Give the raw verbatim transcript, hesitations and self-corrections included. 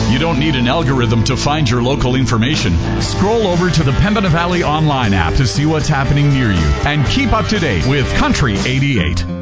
You don't need an algorithm to find your local information. Scroll over to the Pembina Valley Online app to see what's happening near you and keep up to date with Country eighty-eight.